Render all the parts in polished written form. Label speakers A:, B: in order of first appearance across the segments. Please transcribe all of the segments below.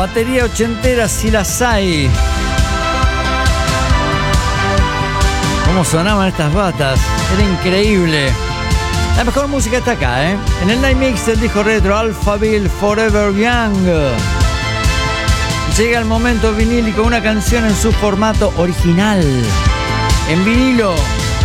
A: Batería ochentera, si las hay. ¿Cómo sonaban estas batas? Era increíble. La mejor música está acá, ¿eh? En el Night Mix del disco retro Alphaville Forever Young. Llega el momento vinílico, una canción en su formato original. En vinilo.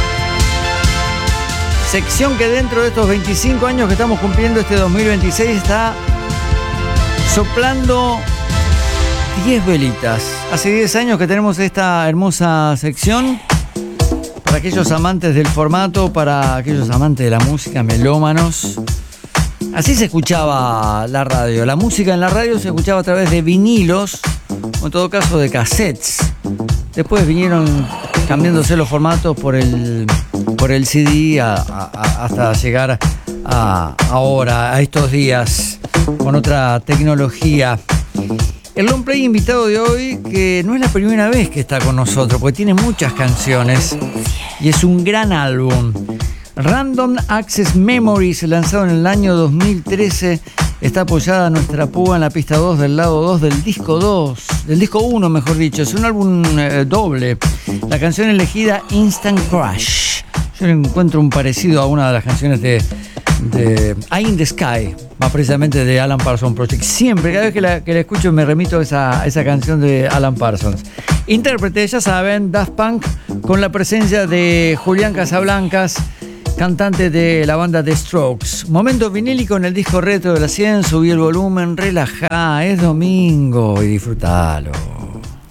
A: Sección que dentro de estos 25 años que estamos cumpliendo este 2026 está soplando 10 velitas. Hace 10 años que tenemos esta hermosa sección. Para aquellos amantes del formato, para aquellos amantes de la música, melómanos. Así se escuchaba la radio. La música en la radio se escuchaba a través de vinilos, o en todo caso de cassettes. Después vinieron cambiándose los formatos por el CD hasta llegar ahora, a estos días, con otra tecnología. El long play invitado de hoy, que no es la primera vez que está con nosotros, porque tiene muchas canciones y es un gran álbum. Random Access Memories, lanzado en el año 2013, está apoyada nuestra púa en la pista 2 del lado 2 del disco 1, mejor dicho. Es un álbum doble. La canción elegida, Instant Crush. Yo le encuentro un parecido a una de las canciones de Eye in the Sky, más precisamente de Alan Parsons Project. Siempre, cada vez que la escucho me remito a esa canción de Alan Parsons. Intérprete, ya saben, Daft Punk, con la presencia de Julián Casablancas, cantante de la banda The Strokes. Momento vinílico en el disco retro de la 100. Subí el volumen, relajá, es domingo y disfrutalo.